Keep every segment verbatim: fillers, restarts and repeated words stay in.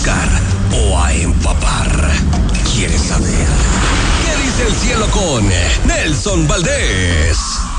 refrescar o a empapar? ¿Quieres saber? ¿Qué dice el cielo con Nelson Valdés?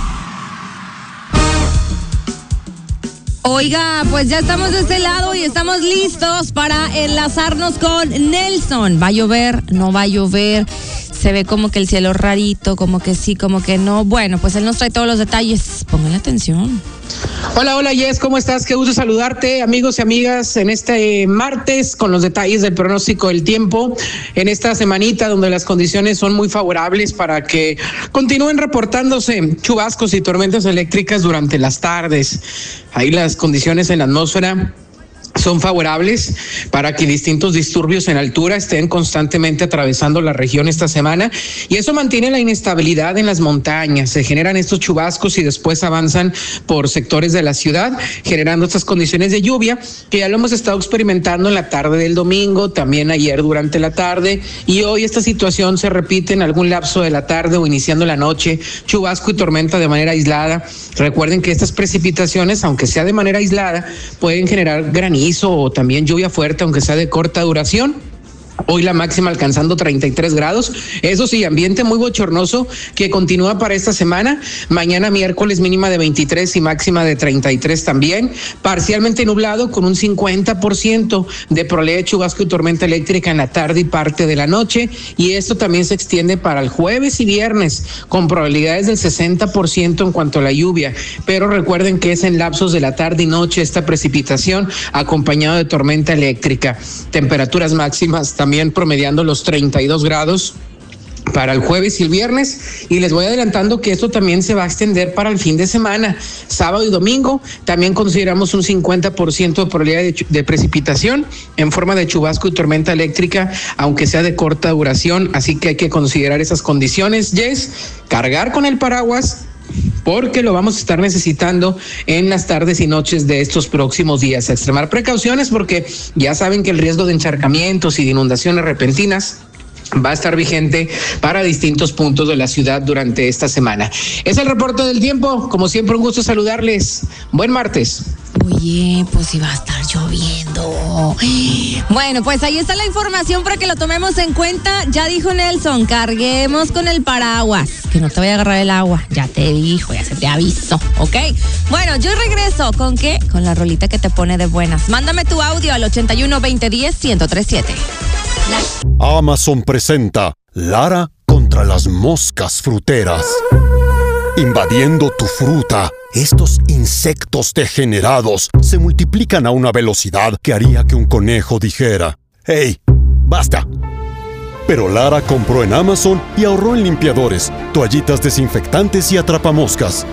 Oiga, pues ya estamos de este lado y estamos listos para enlazarnos con Nelson. ¿Va a llover? ¿No va a llover? Se ve como que el cielo rarito, como que sí, como que no. Bueno, pues él nos trae todos los detalles. Pónganle atención. Hola, hola Jess, ¿cómo estás? Qué gusto saludarte, amigos y amigas, en este martes con los detalles del pronóstico del tiempo, en esta semanita donde las condiciones son muy favorables para que continúen reportándose chubascos y tormentas eléctricas durante las tardes. Ahí las condiciones en la atmósfera son favorables para que distintos disturbios en altura estén constantemente atravesando la región esta semana, y eso mantiene la inestabilidad en las montañas. Se generan estos chubascos y después avanzan por sectores de la ciudad, generando estas condiciones de lluvia que ya lo hemos estado experimentando en la tarde del domingo, también ayer durante la tarde, y hoy esta situación se repite en algún lapso de la tarde o iniciando la noche, chubasco y tormenta de manera aislada. Recuerden que estas precipitaciones, aunque sea de manera aislada, pueden generar granizo o también lluvia fuerte, aunque sea de corta duración. Hoy la máxima alcanzando treinta y tres grados. Eso sí, ambiente muy bochornoso que continúa para esta semana. Mañana miércoles mínima de veintitrés y máxima de treinta y tres también. Parcialmente nublado con un cincuenta por ciento de probabilidad de chubasco y tormenta eléctrica en la tarde y parte de la noche. Y esto también se extiende para el jueves y viernes con probabilidades del sesenta por ciento en cuanto a la lluvia. Pero recuerden que es en lapsos de la tarde y noche esta precipitación acompañado de tormenta eléctrica. Temperaturas máximas también promediando los treinta y dos grados para el jueves y el viernes, y les voy adelantando que esto también se va a extender para el fin de semana, sábado y domingo. También consideramos un cincuenta por ciento de probabilidad de, de precipitación en forma de chubasco y tormenta eléctrica, aunque sea de corta duración, así que hay que considerar esas condiciones. Yes, cargar con el paraguas, porque lo vamos a estar necesitando en las tardes y noches de estos próximos días. A extremar precauciones porque ya saben que el riesgo de encharcamientos y de inundaciones repentinas va a estar vigente para distintos puntos de la ciudad durante esta semana. Es el reporte del tiempo. Como siempre, un gusto saludarles. Buen martes. Oye, pues sí va a estar lloviendo. Bueno, pues ahí está la información para que lo tomemos en cuenta. Ya dijo Nelson, carguemos con el paraguas, que no te vaya a agarrar el agua. Ya te dijo, ya se te avisó, ¿ok? Bueno, yo regreso. ¿Con qué? Con la rolita que te pone de buenas. Mándame tu audio al ochenta y uno, veinte, diez, ciento tres siete. La... Amazon presenta Lara contra las moscas fruteras. Invadiendo tu fruta, estos insectos degenerados se multiplican a una velocidad que haría que un conejo dijera: ¡Hey, basta! Pero Lara compró en Amazon y ahorró en limpiadores, toallitas desinfectantes y atrapamoscas.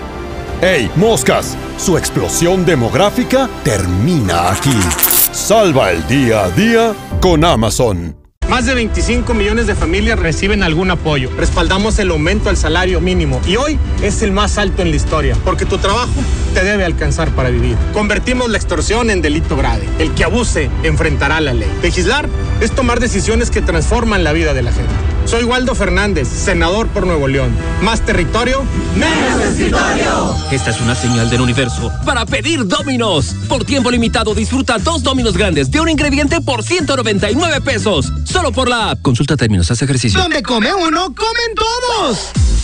¡Hey, moscas! Su explosión demográfica termina aquí. Salva el día a día con Amazon. Más de veinticinco millones de familias reciben algún apoyo. Respaldamos el aumento al salario mínimo y hoy es el más alto en la historia, porque tu trabajo te debe alcanzar para vivir. Convertimos la extorsión en delito grave. El que abuse enfrentará la ley. Legislar es tomar decisiones que transforman la vida de la gente. Soy Waldo Fernández, senador por Nuevo León. Más territorio, menos escritorio. Esta es una señal del universo para pedir Domino's. Por tiempo limitado disfruta dos Domino's grandes de un ingrediente por ciento noventa y nueve pesos. Solo por la app. Consulta términos, haz ejercicio. Donde come uno, comen todos.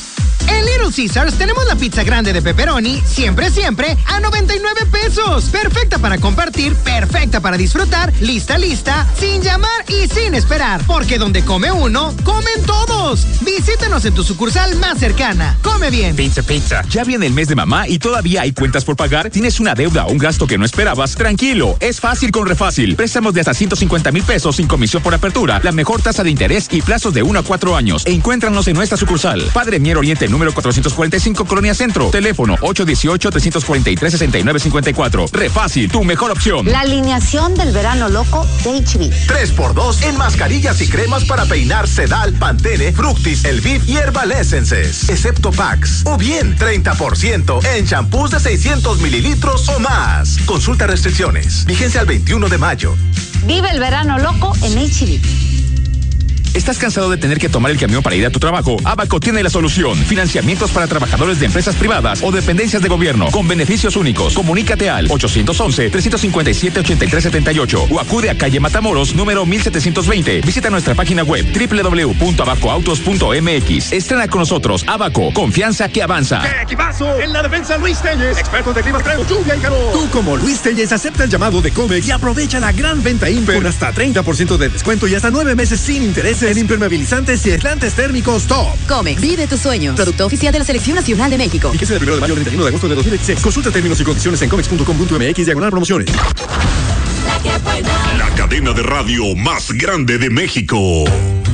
En Little Caesars tenemos la pizza grande de pepperoni, siempre, siempre, a noventa y nueve pesos. Perfecta para compartir, perfecta para disfrutar, lista, lista, sin llamar y sin esperar. Porque donde come uno, comen todos. Visítanos en tu sucursal más cercana. Come bien. Pizza, pizza. Ya viene el mes de mamá y todavía hay cuentas por pagar. ¿Tienes una deuda o un gasto que no esperabas? Tranquilo, es fácil con Refácil. Préstamos de hasta ciento cincuenta mil pesos sin comisión por apertura, la mejor tasa de interés y plazos de uno a cuatro años. E encuéntranos en nuestra sucursal. Padre Mier Oriente, número cuatrocientos cuarenta y cinco, Colonia Centro. Teléfono ocho uno ocho, tres cuatro tres, seis nueve cinco cuatro. Refácil, tu mejor opción. La alineación del verano loco de H B. tres por dos en mascarillas y cremas para peinar Sedal, Pantene, Fructis, Elviv y Herbal Essences. Excepto packs. O bien treinta por ciento en champús de seiscientos mililitros o más. Consulta restricciones. Vigencia al veintiuno de mayo. Vive el verano loco en H B. ¿Estás cansado de tener que tomar el camión para ir a tu trabajo? Abaco tiene la solución. Financiamientos para trabajadores de empresas privadas o dependencias de gobierno con beneficios únicos. Comunícate al ochocientos once, trescientos cincuenta y siete, ochenta y tres setenta y ocho o acude a calle Matamoros, número mil setecientos veinte. Visita nuestra página web doble u doble u doble u punto abaco autos punto m x. Estrena con nosotros Abaco, confianza que avanza. ¡Qué equipazo! En la defensa Luis Telles, expertos de climas fríos, lluvia y calor. Tú como Luis Telles acepta el llamado de Comex y aprovecha la gran venta Imper con hasta treinta por ciento de descuento y hasta nueve meses sin intereses en impermeabilizantes y aislantes térmicos top. Comex, vive tus sueños. Producto oficial de la Selección Nacional de México. Y que sea del primero de mayo al treinta y uno de agosto de dos mil dieciséis. Consulta términos y condiciones en comex punto com punto m x diagonal promociones. La cadena de radio más grande de México.